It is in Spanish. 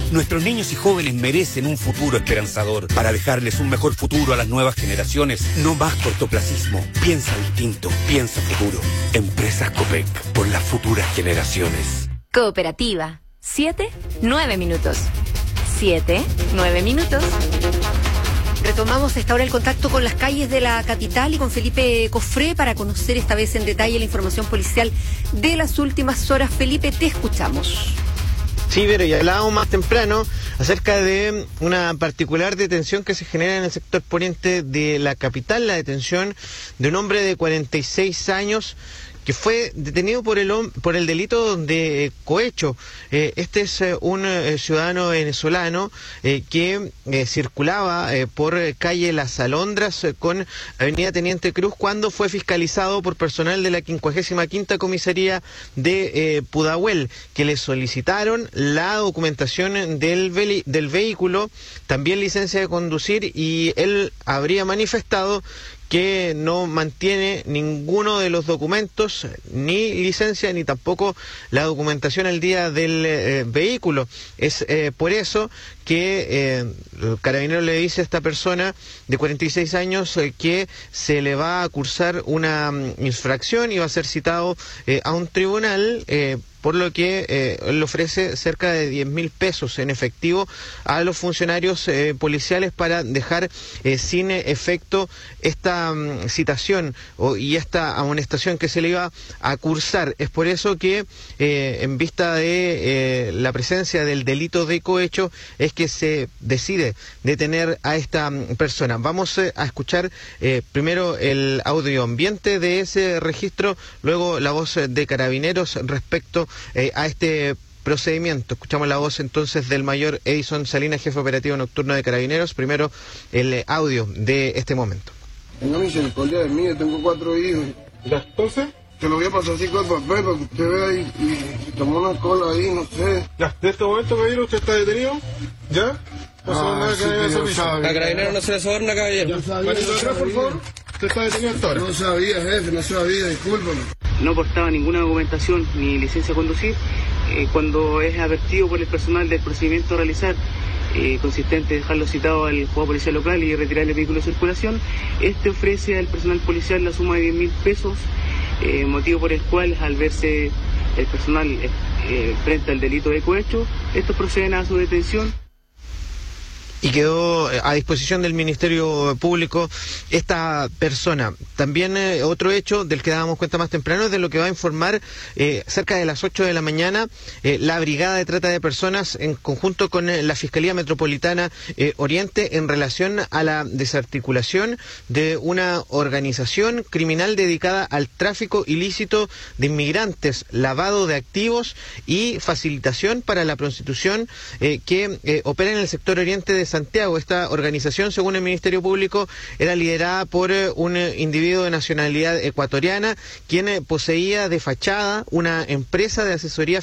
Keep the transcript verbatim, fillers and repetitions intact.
Nuestros niños y jóvenes merecen un futuro esperanzador. Para dejarles un mejor futuro a las nuevas generaciones, no más cortoplacismo. Piensa distinto, piensa futuro. Empresas Copec, por las futuras generaciones. Cooperativa. Siete, nueve minutos. Siete, nueve minutos. Retomamos esta hora el contacto con las calles de la capital y con Felipe Cofré para conocer esta vez en detalle la información policial de las últimas horas. Felipe, te escuchamos. Sí, pero ya hablábamos más temprano acerca de una particular detención que se genera en el sector poniente de la capital, la detención de un hombre de cuarenta y seis años que fue detenido por el por el delito de eh, cohecho. Eh, este es eh, un eh, ciudadano venezolano eh, que eh, circulaba eh, por calle Las Alondras eh, con avenida Teniente Cruz cuando fue fiscalizado por personal de la quincuagésima quinta comisaría de eh, Pudahuel, que le solicitaron la documentación del, ve del vehículo, también licencia de conducir, y él habría manifestado que no mantiene ninguno de los documentos, ni licencia, ni tampoco la documentación al día del eh, vehículo. Es eh, por eso que eh, el carabinero le dice a esta persona de cuarenta y seis años eh, que se le va a cursar una um, infracción y va a ser citado eh, a un tribunal, eh, por lo que eh, él ofrece cerca de diez mil pesos en efectivo a los funcionarios eh, policiales para dejar eh, sin efecto esta um, citación o, y esta amonestación que se le iba a cursar. Es por eso que eh, en vista de eh, la presencia del delito de cohecho es que se decide detener a esta um, persona. Vamos eh, a escuchar eh, primero el audio ambiente de ese registro, luego la voz de Carabineros respecto Eh, a este procedimiento. Escuchamos la voz entonces del mayor Edison Salinas, jefe operativo nocturno de Carabineros. Primero el eh, audio de este momento. Tenga misericordia de mí, yo tengo cuatro hijos. ¿Ya? Entonces, te lo voy a pasar así con el papel para que usted vea y, y si tomó una cola ahí, no sé. ya, de este momento, caballero, usted está detenido. ¿Ya? No se Ah, nada sí, que haya que yo servicio. sabía. A Carabineros no se le soborna, caballero. No sabía, Manito no atrás, por sabía. favor. Usted está detenido hasta ahora. No sabía, jefe, no sabía, discúlpame. No portaba ninguna documentación ni licencia a conducir. Eh, cuando es advertido por el personal del procedimiento a realizar, eh, consistente en dejarlo citado al juzgado policial local y retirar el vehículo de circulación, este ofrece al personal policial la suma de diez mil pesos, eh, motivo por el cual, al verse el personal eh, frente al delito de cohecho, estos proceden a su detención. Y quedó a disposición del Ministerio Público esta persona. También eh, otro hecho del que dábamos cuenta más temprano es de lo que va a informar eh, cerca de las ocho de la mañana eh, la Brigada de Trata de Personas en conjunto con eh, la Fiscalía Metropolitana eh, Oriente en relación a la desarticulación de una organización criminal dedicada al tráfico ilícito de inmigrantes, lavado de activos y facilitación para la prostitución eh, que eh, opera en el sector oriente de Santiago. Esta organización, según el Ministerio Público, era liderada por eh, un eh, individuo de nacionalidad ecuatoriana, quien eh, poseía de fachada una empresa de asesoría